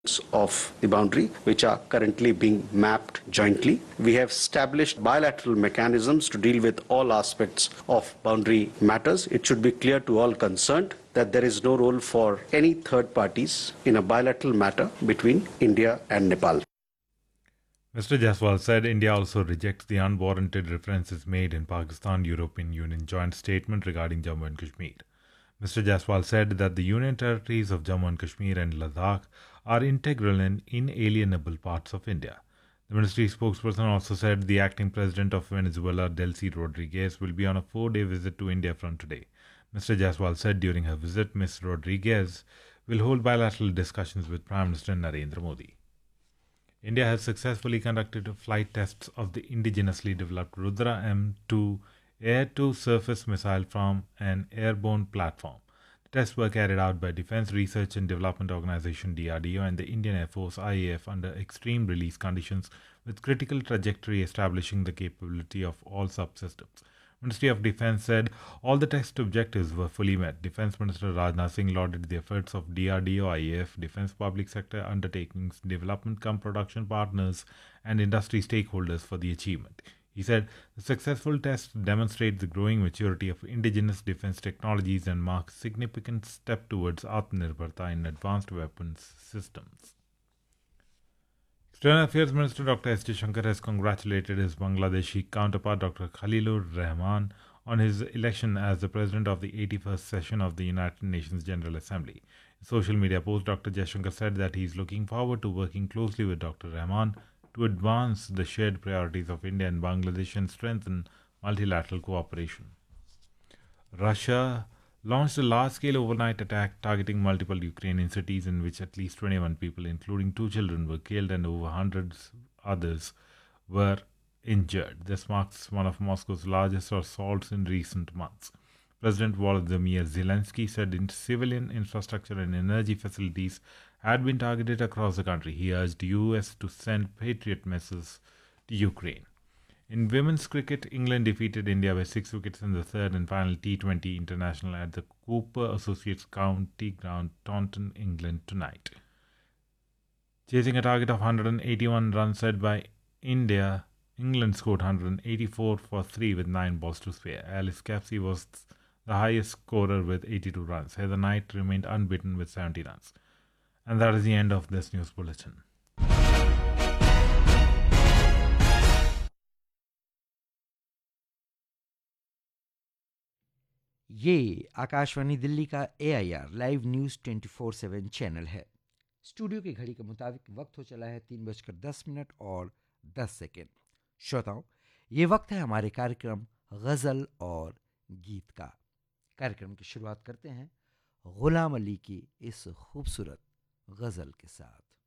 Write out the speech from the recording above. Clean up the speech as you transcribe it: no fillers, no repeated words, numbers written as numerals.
of the boundary, which are currently being mapped jointly. We have established bilateral mechanisms to deal with all aspects of boundary matters. It should be clear to all concerned that there is no role for any third parties in a bilateral matter between India and Nepal. Mr. Jaswal said India also rejects the unwarranted references made in Pakistan-European Union joint statement regarding Jammu and Kashmir. Mr. Jaswal said that the Union territories of Jammu and Kashmir and Ladakh are integral and inalienable parts of India. The ministry spokesperson also said the acting president of Venezuela, Delcy Rodriguez, will be on a 4-day visit to India from today. Mr. Jaswal said during her visit, Ms. Rodriguez will hold bilateral discussions with Prime Minister Narendra Modi. India has successfully conducted flight tests of the indigenously developed Rudra M2 air-to-surface missile from an airborne platform. The tests were carried out by Defence Research and Development Organisation DRDO and the Indian Air Force IAF under extreme release conditions with critical trajectory establishing the capability of all subsystems. Ministry of Defence said all the test objectives were fully met. Defence Minister Rajnath Singh lauded the efforts of DRDO, IAF, Defence Public Sector Undertakings, Development Production Partners and industry stakeholders for the achievement. He said the successful tests demonstrate the growing maturity of indigenous defence technologies and mark a significant step towards Atmanirbharta in advanced weapons systems. External Affairs Minister Dr. S. Jaishankar has congratulated his Bangladeshi counterpart Dr. Khalilur Rahman on his election as the president of the 81st session of the United Nations General Assembly. In a social media post, Dr. Jaishankar said that he is looking forward to working closely with Dr. Rahman to advance the shared priorities of India and Bangladesh and strengthen multilateral cooperation. Russia launched a large-scale overnight attack targeting multiple Ukrainian cities in which at least 21 people, including 2 children, were killed and over hundreds others were injured. This marks one of Moscow's largest assaults in recent months. President Volodymyr Zelensky said civilian infrastructure and energy facilities had been targeted across the country. He urged the US to send Patriot missiles to Ukraine. In women's cricket, England defeated India by 6 wickets in the third and final T20 international at the Cooper Associates County Ground, Taunton, England tonight. Chasing a target of 181 runs set by India, England scored 184 for 3 with 9 balls to spare. Alice Capsey was the highest scorer with 82 runs. Heather Knight remained unbeaten with 70 runs. And that is the end of this news bulletin. ये आकाशवाणी दिल्ली का AIR live news 24/7 channel है। Studio की घड़ी के मुताबिक वक्त हो चला है 3:10 और 10 सेकेंड। श्रोताओं, ये वक्त है हमारे कार्यक्रम गज़ल और गीत का। कार्यक्रम की शुरुआत करते हैं गुलाम अली की इस खूबसूरत गज़ल के साथ।